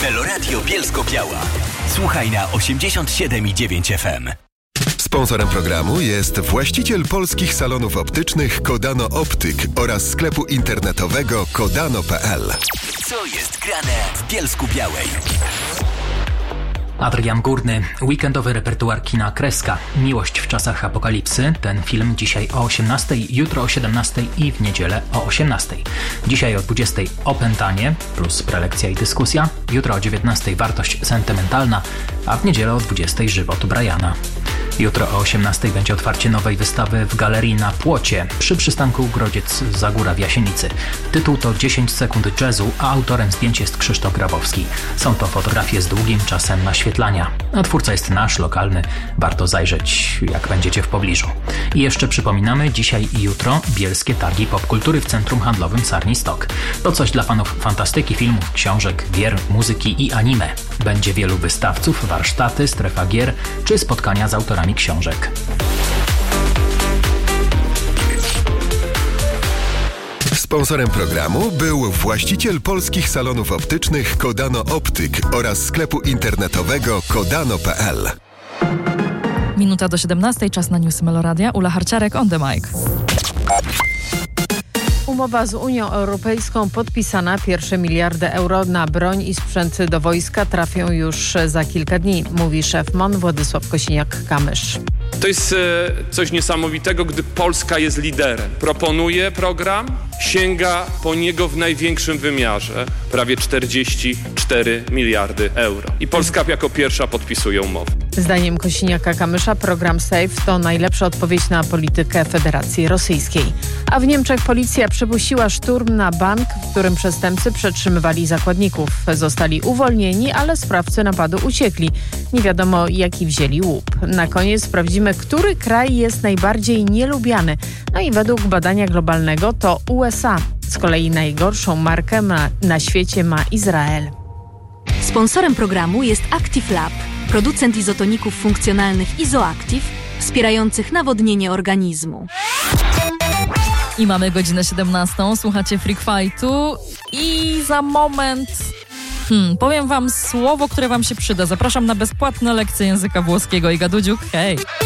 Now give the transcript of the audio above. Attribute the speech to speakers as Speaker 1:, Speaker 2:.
Speaker 1: Meloradio Bielsko-Biała. Słuchaj na 87,9 FM.
Speaker 2: Sponsorem programu jest właściciel polskich salonów optycznych Kodano Optyk oraz sklepu internetowego kodano.pl.
Speaker 1: Co jest grane w Bielsku-Białej?
Speaker 3: Adrian Górny, weekendowy repertuar kina Kreska. Miłość w czasach apokalipsy. Ten film dzisiaj o 18, jutro o 17 i w niedzielę o 18. Dzisiaj o 20 opętanie plus prelekcja i dyskusja. Jutro o 19 wartość sentymentalna, a w niedzielę o 20 żywot Briana. Jutro o 18 będzie otwarcie nowej wystawy w Galerii na Płocie przy przystanku Grodziec Zagóra w Jasienicy. Tytuł to 10 sekund jazzu, a autorem zdjęć jest Krzysztof Grabowski. Są to fotografie z długim czasem naświetlania. A twórca jest nasz, lokalny. Warto zajrzeć, jak będziecie w pobliżu. I jeszcze przypominamy, dzisiaj i jutro bielskie targi popkultury w Centrum Handlowym Sarni Stok. To coś dla fanów fantastyki, filmów, książek, gier, muzyki i anime. Będzie wielu wystawców, warsztaty, strefa gier czy spotkania z autorami książek.
Speaker 2: Sponsorem programu był właściciel polskich salonów optycznych Kodano Optyk oraz sklepu internetowego kodano.pl.
Speaker 4: Minuta do 17, czas na newsy Meloradia. Ula Harciarek on the mic.
Speaker 5: Umowa z Unią Europejską podpisana. Pierwsze miliardy euro na broń i sprzęt do wojska trafią już za kilka dni, mówi szef MON Władysław Kosiniak-Kamysz.
Speaker 6: To jest coś niesamowitego, gdy Polska jest liderem. Proponuje program, sięga po niego w największym wymiarze, prawie 44 miliardy euro. I Polska jako pierwsza podpisuje umowę.
Speaker 5: Zdaniem Kosiniaka-Kamysza program SAFE to najlepsza odpowiedź na politykę Federacji Rosyjskiej. A w Niemczech policja przepuściła szturm na bank, w którym przestępcy przetrzymywali zakładników. Zostali uwolnieni, ale sprawcy napadu uciekli. Nie wiadomo, jaki wzięli łup. Na koniec sprawdzimy, który kraj jest najbardziej nielubiany. No i według badania globalnego to USA. Z kolei najgorszą markę na świecie ma Izrael.
Speaker 7: Sponsorem programu jest Active Lab, producent izotoników funkcjonalnych Izoactive, wspierających nawodnienie organizmu.
Speaker 4: I mamy godzinę 17, słuchacie Freak Fightu i za moment powiem wam słowo, które wam się przyda. Zapraszam na bezpłatne lekcje języka włoskiego. Iga Dudziuk, hej!